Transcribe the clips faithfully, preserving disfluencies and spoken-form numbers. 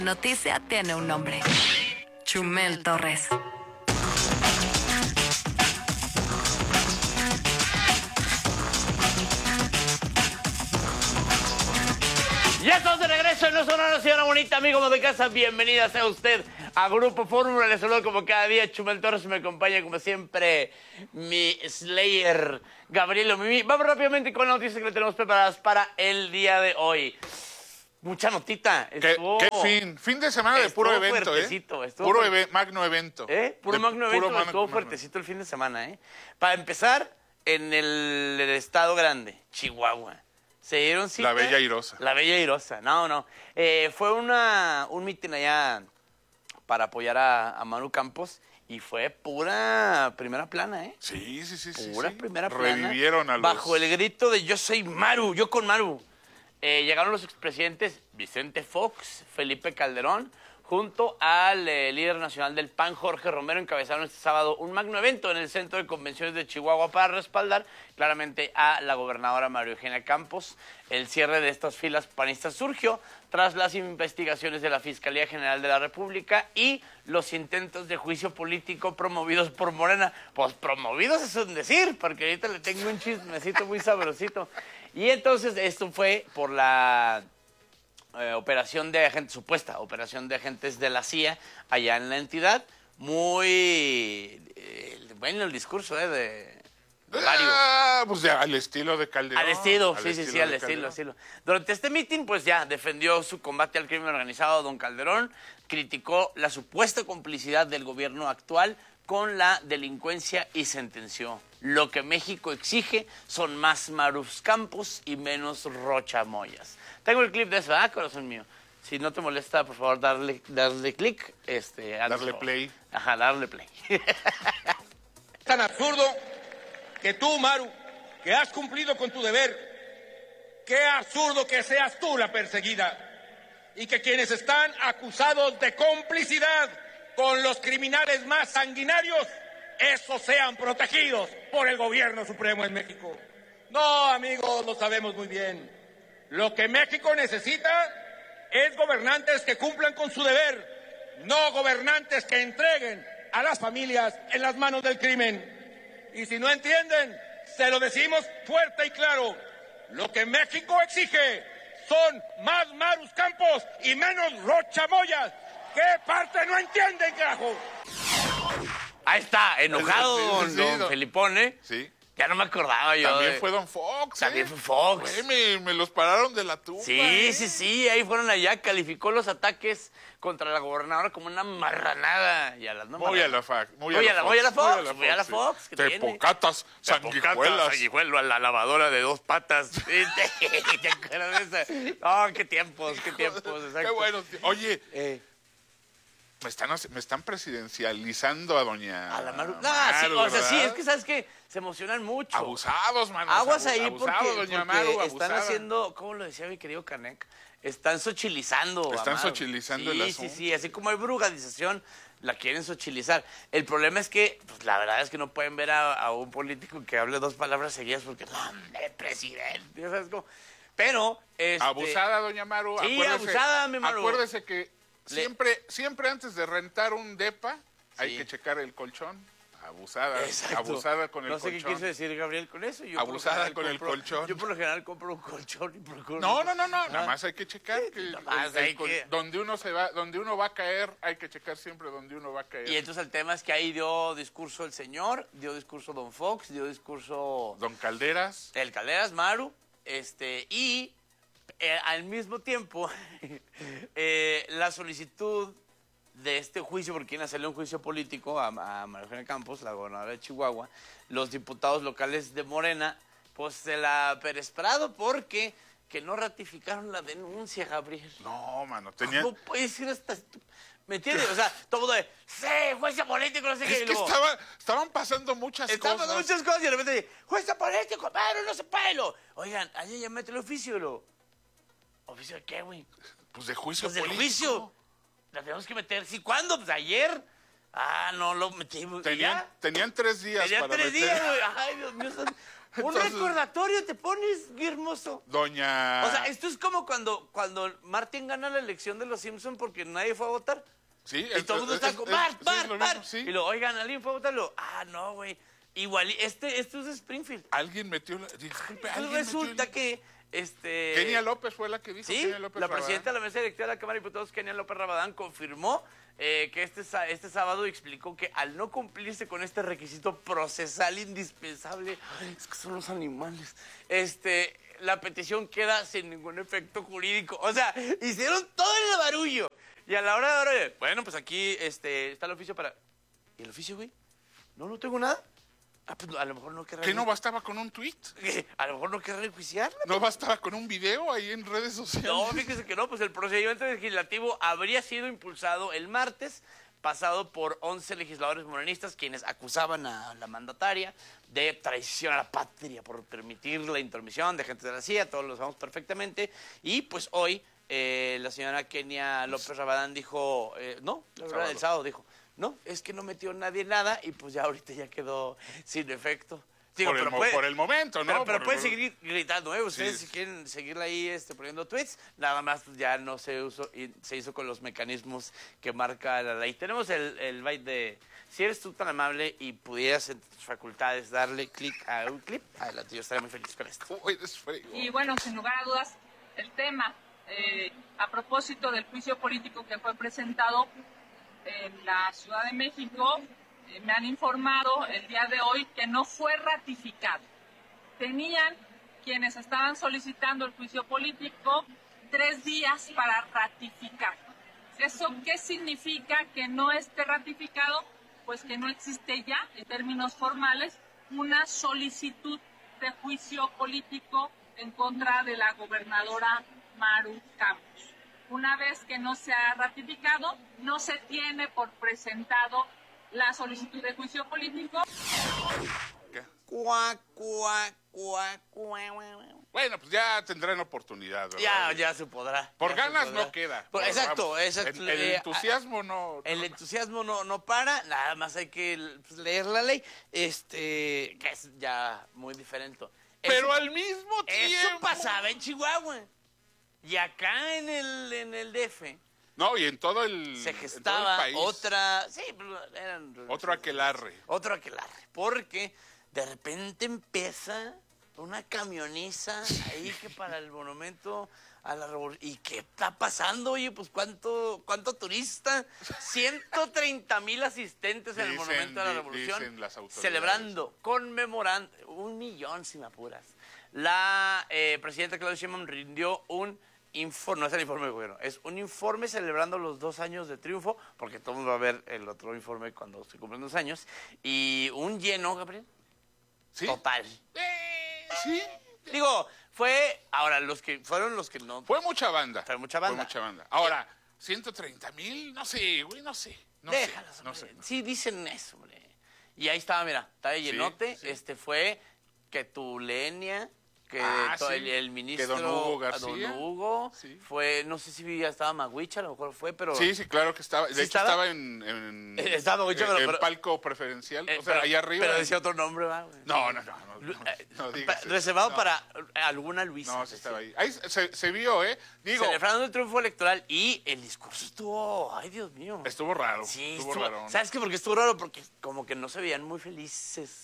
Noticia tiene un nombre. Chumel Torres. Ya estamos de regreso en Nuestro Honor, señora bonita, amigo de casa. Bienvenida sea usted a Grupo Fórmula. Les saludo como cada día. Chumel Torres me acompaña como siempre mi Slayer, Gabriel Mimi. Vamos rápidamente con las noticias que le tenemos preparadas para el día de hoy. Mucha notita. Estuvo, ¿Qué, qué fin? Fin de semana de puro evento, ¿eh? Puro eve magno evento. ¿Eh? Puro de, magno evento. Puro estuvo magno, fuertecito el fin de semana, ¿eh? Para empezar, en el, el estado grande, Chihuahua. Se dieron cita. La Bella Airosa. La Bella Airosa. No, no. Eh, fue una, un mitin allá para apoyar a, a Maru Campos. Y fue pura primera plana, ¿eh? Sí, sí, sí. Pura sí, primera sí. plana. Revivieron a los... Bajo el grito de yo soy Maru, yo con Maru. Eh, llegaron los expresidentes Vicente Fox, Felipe Calderón, junto al eh, líder nacional del P A N, Jorge Romero, encabezaron este sábado un magno evento en el Centro de Convenciones de Chihuahua para respaldar claramente a la gobernadora María Eugenia Campos. El cierre de estas filas panistas surgió tras las investigaciones de la Fiscalía General de la República y los intentos de juicio político promovidos por Morena. Pues promovidos es un decir, porque ahorita le tengo un chismecito muy sabrosito. Y entonces esto fue por la eh, operación de agentes, supuesta operación de agentes de la C I A allá en la entidad. Muy eh, bueno el discurso eh, de... Ah, pues ya, al estilo de Calderón. Al estilo, al sí, estilo sí, sí, al de estilo, Calderón. estilo. Durante este mitin, pues ya defendió su combate al crimen organizado, don Calderón, criticó la supuesta complicidad del gobierno actual con la delincuencia y sentenció: lo que México exige son más Marus Campos y menos Rocha Moyas. Tengo el clip de eso, ¿ah, corazón mío? Si no te molesta, por favor, darle, darle clic. Este, darle play. Ajá, darle play. Tan absurdo que tú, Maru, que has cumplido con tu deber, qué absurdo que seas tú la perseguida y que quienes están acusados de complicidad con los criminales más sanguinarios, esos sean protegidos por el gobierno supremo en México. No, amigos, lo sabemos muy bien. Lo que México necesita es gobernantes que cumplan con su deber, no gobernantes que entreguen a las familias en las manos del crimen. Y si no entienden, se lo decimos fuerte y claro. Lo que México exige son más Marus Campos y menos Rocha Moyas. ¿Qué parte no entienden, carajo? Ahí está, enojado Sí, sí, don, sí, don don- Felipone. Sí. Ya no me acordaba yo. También de- fue Don Fox. También ¿eh? fue Fox. Güey, me, me los pararon de la tumba. Sí, ¿eh? sí, sí, ahí fueron allá, calificó los ataques contra la gobernadora como una marranada. Y a las no Muy a marranadas. la Fox. Muy Muy a a la- la muy a la Fox. Fox, muy a la sí. Fox, ¿qué tiene? Tepocatas, sanguijuelas. Sanguijuelo a la lavadora de dos patas. ¿Te acuerdas de esa? Oh, qué tiempos, qué tiempos. Exacto. Qué bueno. tío. Oye, Eh, me están, hace- me están presidencializando a doña a la Maru. No, sí, Maru, o sea, sí, ¿verdad? es que sabes que se emocionan mucho. Abusados, mano. Aguas abu- ahí abusado, porque, doña porque Maru, están abusada. haciendo, ¿cómo lo decía mi querido Canek? Están sochilizando. a Están Maru. sochilizando sí, el Sí, asunto. sí, así como hay brugadización, la quieren sochilizar. El problema es que, pues, la verdad es que no pueden ver a, a un político que hable dos palabras seguidas porque, no, hombre, presidente, ¿sabes cómo? Pero, este... Abusada, doña Maru. Sí, acuérdese- abusada, mi Maru. Acuérdese que Le- siempre, siempre antes de rentar un depa, hay Sí. que checar el colchón. Abusada, Exacto. abusada con el No sé colchón. qué quiso decir Gabriel con eso. Yo por lo Abusada general con el compro- colchón. Yo por lo general compro un colchón y procuro... No, no, no, no, Ah. nada más hay que checar que nada más el- el hay col- que- donde uno se va, donde uno va a caer, hay que checar siempre donde uno va a caer. Y entonces el tema es que ahí dio discurso el señor, dio discurso Don Fox, dio discurso Don Calderas, el Calderas, Maru, este, y eh, al mismo tiempo eh, la solicitud de este juicio, porque quieren hacerle un juicio político a, a María Eugenia Campos, la gobernadora de Chihuahua, los diputados locales de Morena, pues se la Pérez Prado porque que no ratificaron la denuncia, Gabriel. no, mano, tenía, ¿Cómo puede ser esta estu- ¿Me entiendes? O sea, todo mundo de, sí, juicio político, no sé qué. es y que luego, estaba, estaban pasando muchas Estaban cosas. pasando muchas cosas y de repente dice, juicio político, pero no se puede. Lo- Oigan, ayer ya mete el oficio. Lo... ¿Oficio de qué, güey? Pues de juicio Pues del político. juicio. La tenemos que meter. ¿Sí? ¿Cuándo? Pues ayer. Ah, no, lo metimos. Tenían, ¿Ya? tenían tres días Tenía para tres meter. días, güey. Ay, Dios mío. son- Entonces, un recordatorio te pones, hermoso. Doña... O sea, esto es como cuando, cuando Martin gana la elección de los Simpsons porque nadie fue a votar. Sí. Y es, todo el mundo es, está es, como, es, Bart, sí, Bart, Bart, Bart. Sí. Y lo, oigan, ¿alguien fue a votarlo? Ah, no, güey. Igual, este, esto es de Springfield. Alguien metió la... Disculpe, Entonces ¿alguien resulta metió que... Este, Kenia López fue la que dijo. Sí, Kenia López la Rabadán. presidenta de la mesa directiva de la Cámara de Diputados, Kenia López Rabadán, confirmó eh, que este, este sábado explicó que al no cumplirse con este requisito procesal indispensable, ay, es que son los animales, este, la petición queda sin ningún efecto jurídico. O sea, hicieron todo el barullo. Y a la hora de ahora, bueno, pues aquí este, está el oficio para... ¿Y el oficio, güey? No, no tengo nada. Ah, pues a lo mejor no querrá... ¿Qué no bastaba con un tuit? A lo mejor no querrá enjuiciarla. ¿No bastaba con un video ahí en redes sociales? No, fíjese que no, pues el procedimiento legislativo habría sido impulsado el martes pasado por once legisladores morenistas quienes acusaban a la mandataria de traición a la patria por permitir la intromisión de gente de la C I A, todos lo sabemos perfectamente, y pues hoy eh, la señora Kenia López Rabadán dijo, eh, no, la verdad, el sábado dijo, no, es que no metió nadie nada y pues ya ahorita ya quedó sin efecto. Digo, por, el, pero puede, por el momento, ¿no? Pero, pero por, pueden por... seguir gritando, ¿eh? Ustedes Sí. si quieren seguirla ahí este, poniendo tweets, nada más ya no se, usó, y se hizo con los mecanismos que marca la ley. Tenemos el, el byte de, si eres tú tan amable y pudieras en tus facultades darle clic a un clip, adelante, yo estaría muy feliz con esto. Uy, es frío. Y bueno, sin lugar a dudas, el tema, eh, a propósito del juicio político que fue presentado en la Ciudad de México, eh, me han informado el día de hoy que no fue ratificado. Tenían quienes estaban solicitando el juicio político tres días para ratificar. ¿Eso qué significa que no esté ratificado? Pues que no existe ya, en términos formales, una solicitud de juicio político en contra de la gobernadora Maru Campos. Una vez que no se ha ratificado, no se tiene por presentado la solicitud de juicio político. ¿Qué? Cuá, cuá, cuá, cuá, cuá. Bueno, pues ya tendrán oportunidad, ¿verdad? Ya, ya se podrá. Por ya ganas podrá. no queda. Por, Pero exacto, vamos, exacto. El, el Eh, entusiasmo no... El entusiasmo no, no para, nada más hay que pues, leer la ley, este, que es ya muy diferente. Pero Eso, al mismo tiempo... eso pasaba en Chihuahua. Y acá en el, en el D F No, y en todo el, se en todo el gestaba país, otra, sí, eran, otro aquelarre. otro aquelarre, porque de repente empieza una camioniza ahí que para el monumento a la revolución. ¿Y qué está pasando? Oye, pues cuánto, cuánto turista, ciento treinta mil asistentes en el Dicen, monumento a la di- revolución, dicen las autoridades. celebrando, conmemorando, un millón si me apuras. La eh, presidenta Claudia Sheinbaum rindió un informe, no es el informe de gobierno, es un informe celebrando los dos años de triunfo, porque todo el mundo va a ver el otro informe cuando se cumplen dos años, y un lleno, Gabriel, ¿Sí? total. Eh, sí. Digo, fue, ahora, los que fueron los que no... Fue mucha banda. Fue mucha banda. Fue mucha banda. Ahora, ciento treinta mil, no sé, güey, no sé. No Déjalos, sé, no hombre. sé. Sí, dicen eso, hombre. Y ahí estaba, mira, estaba de llenote, sí. este fue que Tulenia, que Ah, to- sí. el, el ministro... Que don Hugo a García. Don Hugo, Sí. fue, no sé si ya estaba Maguicha, a lo mejor fue, pero... Sí, sí, claro que estaba. De ¿Sí hecho, estaba? estaba en, en, Eh, estaba mucho, en- pero- en pero- palco preferencial. Eh, o sea, pero- ahí arriba. Pero decía otro nombre, ¿va? güey? No, no, no. no, no, Eh, no digas pa- eso. reservado No. para alguna Luisa. No, sí decía. estaba ahí. Ahí se, se vio, ¿eh? Digo, Celebrando el triunfo electoral y el discurso estuvo, ay Dios mío. estuvo raro. Sí, estuvo, estuvo- raro. ¿Sabes qué? Porque estuvo raro, porque como que no se veían muy felices,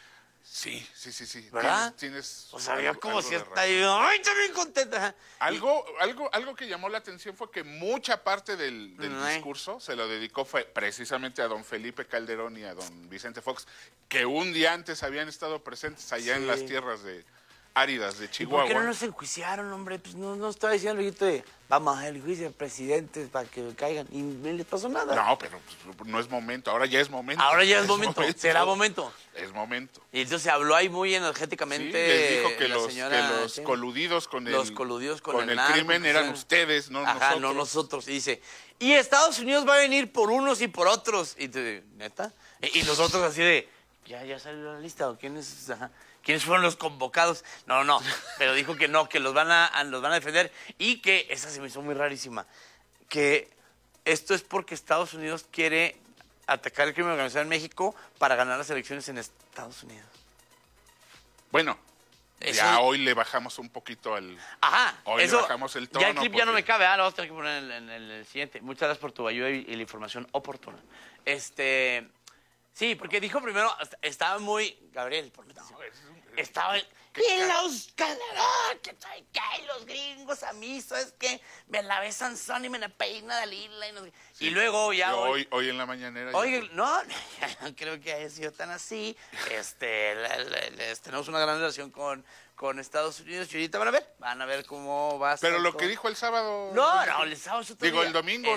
Sí, sí, sí, sí. ¿verdad? Tienes, tienes o sea, había algo- como algo si de está razón. ahí, ay, estoy bien contenta. Algo, algo, algo que llamó la atención fue que mucha parte del, del Ay. discurso se lo dedicó fue precisamente a don Felipe Calderón y a don Vicente Fox, que un día antes habían estado presentes allá en Sí. las tierras de áridas de ¿Y por Chihuahua. qué no nos enjuiciaron, hombre? Pues no, no estaba diciendo el grito de, vamos al juicio de presidentes para que caigan. Y no les pasó nada. No, pero pues, no es momento, ahora ya es momento. Ahora ya es momento, será momento. Es momento. Y entonces se habló ahí muy Sí, energéticamente. les dijo que la los, señora, que los sí. coludidos con el, Los coludidos con, el, narco, crimen que eran son- ustedes, no Ajá, nosotros. no nosotros. Y dice, y Estados Unidos va a venir por unos y por otros. Y te, ¿neta? Y, y nosotros así de, ya, ya salió la lista, ¿o quiénes, ajá, quiénes fueron los convocados? No, no, pero dijo que no, que los van a, a- los van a defender y que, esa se me hizo muy rarísima, que esto es porque Estados Unidos quiere atacar el crimen organizado en México para ganar las elecciones en Estados Unidos. Bueno, Eso- ya hoy le bajamos un poquito al... Ajá, Hoy eso, le bajamos el tono. ya el clip ya no porque- me cabe, ah, lo vamos a tener que poner en, el- en el, en el siguiente. Muchas gracias por tu ayuda y, y la información oportuna. Este, sí, porque dijo primero, est- estaba muy, Gabriel, por favor, estaba, y los Calderón, que trae que los gringos a mí, ¿sabes qué? Me lavé Sansón y me la peina Dalila y no sé qué. Y luego ya Y hoy, hoy, hoy en la mañanera... ya- oye, no, no creo que haya sido tan así. Este, la- la- la- tenemos una gran relación con, con Estados Unidos y ahorita van a ver, van a ver cómo va a ser Pero lo todo. que dijo el sábado... No, no, el sábado es otro Digo, día. el domingo.